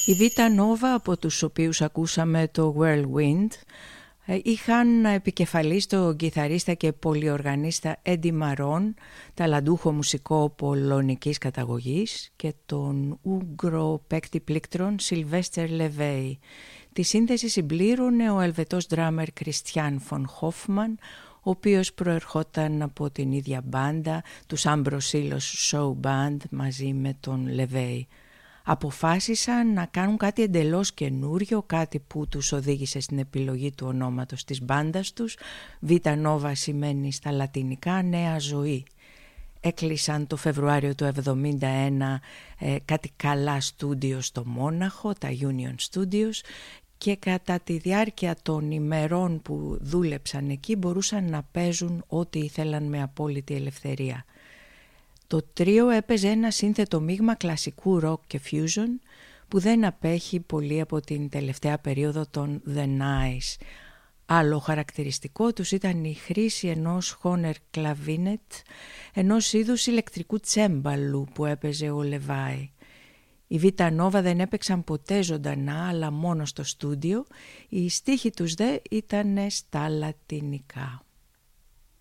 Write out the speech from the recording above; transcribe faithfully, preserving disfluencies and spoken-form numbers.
Η Βίτα Νόβα, από τους οποίους ακούσαμε το Whirlwind, είχαν επικεφαλής τον κιθαρίστα και πολυοργανίστα Έντι Μαρόν, ταλαντούχο μουσικό πολωνικής καταγωγής, και τον Ούγγρο παίκτη πλήκτρων Σιλβέστερ Λεβέι. Τη σύνθεση συμπλήρωνε ο Ελβετός ντράμερ Κριστιάν Φον Χόφμαν, ο οποίος προερχόταν από την ίδια μπάντα, τους Ambrosilos Show Band, μαζί με τον Λεβέι. Αποφάσισαν να κάνουν κάτι εντελώς καινούριο, κάτι που τους οδήγησε στην επιλογή του ονόματος της μπάντας τους. Βίτα Νόβα σημαίνει στα λατινικά νέα ζωή. Έκλεισαν το Φεβρουάριο του εβδομήντα ένα ε, κάτι καλά στούντιο στο Μόναχο, τα Union Studios, και κατά τη διάρκεια των ημερών που δούλεψαν εκεί μπορούσαν να παίζουν ό,τι ήθελαν με απόλυτη ελευθερία. Το τρίο έπαιζε ένα σύνθετο μείγμα κλασικού rock και fusion που δεν απέχει πολύ από την τελευταία περίοδο των The Nice. Άλλο χαρακτηριστικό τους ήταν η χρήση ενός Hohner clavinet, ενός είδους ηλεκτρικού τσέμπαλου που έπαιζε ο Λεβάι. Οι Βίτα Νόβα δεν έπαιξαν ποτέ ζωντανά, αλλά μόνο στο στούντιο. Οι στίχοι τους δε ήταν στα λατινικά.